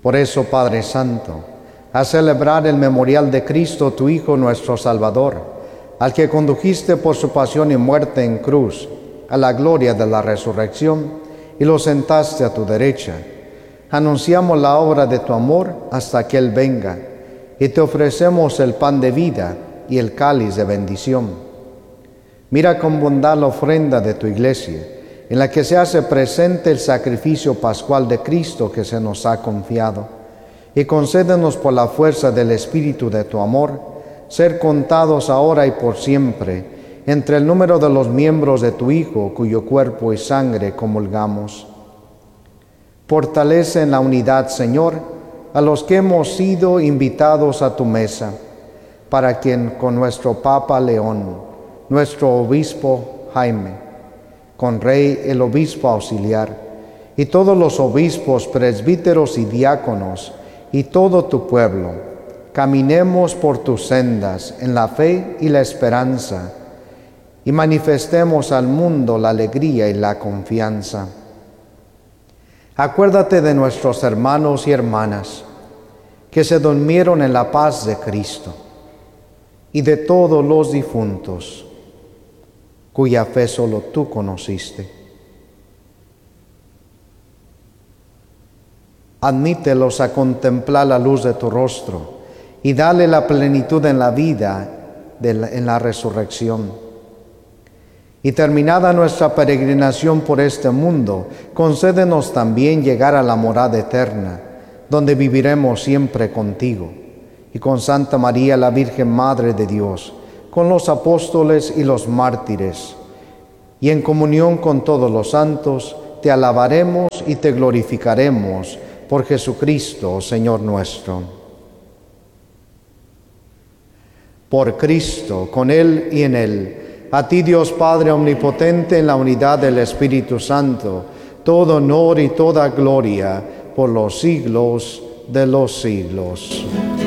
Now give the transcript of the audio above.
Por eso, Padre Santo, a celebrar el memorial de Cristo, tu Hijo, nuestro Salvador, al que condujiste por su pasión y muerte en cruz a la gloria de la resurrección y lo sentaste a tu derecha, anunciamos la obra de tu amor hasta que Él venga, y te ofrecemos el pan de vida y el cáliz de bendición. Mira con bondad la ofrenda de tu iglesia, en la que se hace presente el sacrificio pascual de Cristo que se nos ha confiado, y concédenos por la fuerza del Espíritu de tu amor, ser contados ahora y por siempre entre el número de los miembros de tu Hijo, cuyo cuerpo y sangre comulgamos. Fortalece en la unidad, Señor, a los que hemos sido invitados a tu mesa, para quien con nuestro Papa León, nuestro Obispo Jaime, con Rey el Obispo Auxiliar, y todos los obispos, presbíteros y diáconos, y todo tu pueblo, caminemos por tus sendas en la fe y la esperanza, y manifestemos al mundo la alegría y la confianza. Acuérdate de nuestros hermanos y hermanas que se durmieron en la paz de Cristo, y de todos los difuntos, cuya fe solo tú conociste. Admítelos a contemplar la luz de tu rostro y dale la plenitud en la vida en la resurrección. Y terminada nuestra peregrinación por este mundo, concédenos también llegar a la morada eterna, donde viviremos siempre contigo, y con Santa María, la Virgen Madre de Dios, con los apóstoles y los mártires, y en comunión con todos los santos, te alabaremos y te glorificaremos por Jesucristo, Señor nuestro. Por Cristo, con Él y en Él, a ti, Dios Padre omnipotente, en la unidad del Espíritu Santo, todo honor y toda gloria por los siglos de los siglos.